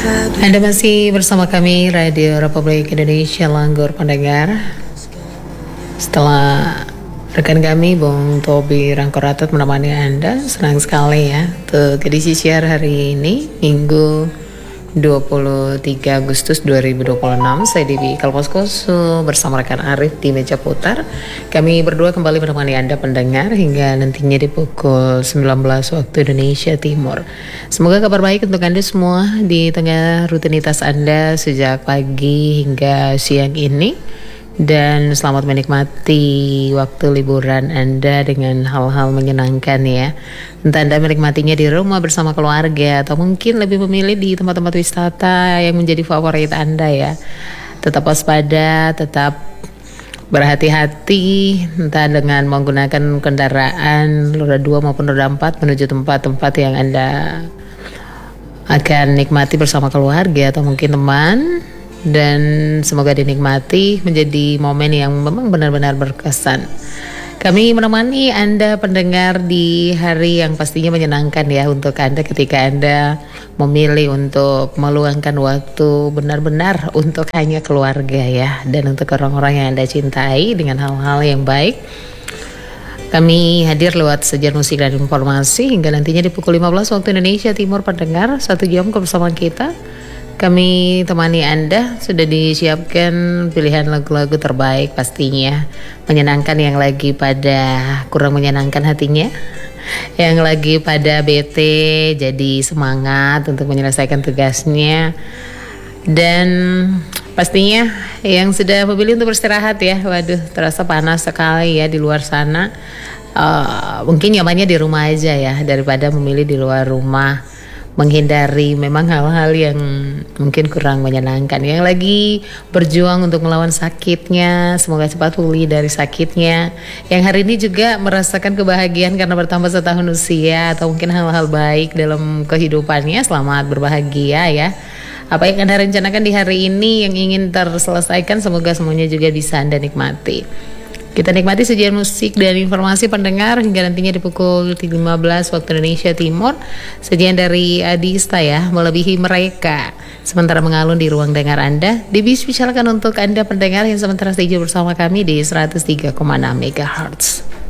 Anda masih bersama kami Radio Republik Indonesia Langgur pendengar. Setelah rekan kami Bung Tobi Rangkoratot menemani Anda, senang sekali ya untuk edisi siar hari ini Minggu 23 Agustus 2026. Saya Dewi Kalposkoso bersama rekan Arif di meja putar. Kami berdua kembali menemani Anda pendengar hingga nantinya di pukul 19 waktu Indonesia Timur. Semoga kabar baik untuk Anda semua di tengah rutinitas Anda sejak pagi hingga siang ini. Dan selamat menikmati waktu liburan Anda dengan hal-hal menyenangkan ya. Entah Anda menikmatinya di rumah bersama keluarga atau mungkin lebih memilih di tempat-tempat wisata yang menjadi favorit Anda ya. Tetap waspada, tetap berhati-hati entah dengan menggunakan kendaraan roda 2 maupun roda 4 menuju tempat-tempat yang Anda akan nikmati bersama keluarga atau mungkin teman. Dan semoga dinikmati menjadi momen yang memang benar-benar berkesan. Kami menemani Anda pendengar di hari yang pastinya menyenangkan ya untuk Anda ketika Anda memilih untuk meluangkan waktu benar-benar untuk hanya keluarga ya. Dan untuk orang-orang yang Anda cintai dengan hal-hal yang baik. Kami hadir lewat sejar musik dan informasi hingga nantinya di pukul 15 waktu Indonesia Timur pendengar 1 jam bersama kita. Kami temani Anda, sudah disiapkan pilihan lagu-lagu terbaik pastinya. Menyenangkan yang lagi pada kurang menyenangkan hatinya, yang lagi pada bete jadi semangat untuk menyelesaikan tugasnya. Dan pastinya yang sudah memilih untuk beristirahat ya, waduh terasa panas sekali ya di luar sana. Mungkin nyamannya di rumah aja ya daripada memilih di luar rumah. Menghindari memang hal-hal yang mungkin kurang menyenangkan. Yang lagi berjuang untuk melawan sakitnya, semoga cepat pulih dari sakitnya. Yang hari ini juga merasakan kebahagiaan karena bertambah setahun usia atau mungkin hal-hal baik dalam kehidupannya, selamat berbahagia ya. Apa yang Anda rencanakan di hari ini yang ingin terselesaikan, semoga semuanya juga bisa Anda nikmati. Kita nikmati sajian musik dan informasi pendengar hingga nantinya di pukul 15 waktu Indonesia Timur. Sajian dari Adista ya, melebihi mereka. Sementara mengalun di ruang dengar Anda, dispesialkan untuk Anda pendengar yang sementara stay bersama kami di 103,6 MHz.